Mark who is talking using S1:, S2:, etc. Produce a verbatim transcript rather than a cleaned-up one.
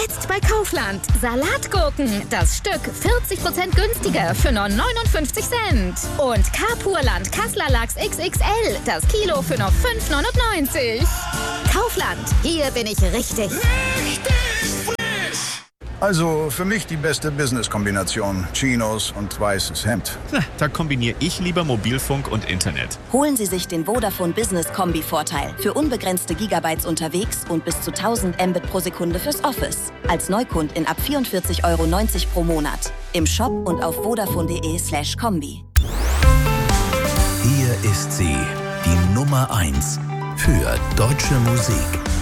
S1: Jetzt bei Kaufland. Salatgurken. Das Stück vierzig Prozent günstiger für nur neunundfünfzig Cent. Und Carpurland Kassler Lachs X X L. Das Kilo für nur fünf neunundneunzig. Kaufland. Hier bin ich richtig.
S2: Richtig frisch!
S3: Also für mich die beste Business-Kombination. Chinos und weißes Hemd.
S4: Na, da kombiniere ich lieber Mobilfunk und Internet.
S5: Holen Sie sich den Vodafone Business Kombi-Vorteil. Für unbegrenzte Gigabytes unterwegs und bis zu tausend Mbit pro Sekunde fürs Office. Als Neukundin ab vierundvierzig Euro neunzig pro Monat. Im Shop und auf vodafone.de slash Kombi.
S6: Hier ist sie, die Nummer eins für deutsche Musik.